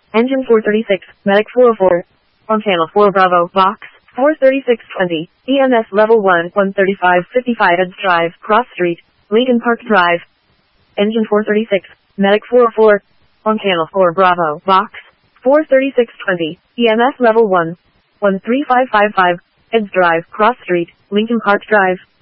Engine 436, Medic 404. On channel 4 Bravo, Box 43620, EMS level 1, 13555 Eds Drive, Cross Street, Lincoln Park Drive. Engine 436, Medic 404. On channel 4 Bravo, Box 43620, EMS level 1, 13555 Eds Drive, Cross Street, Lincoln Park Drive.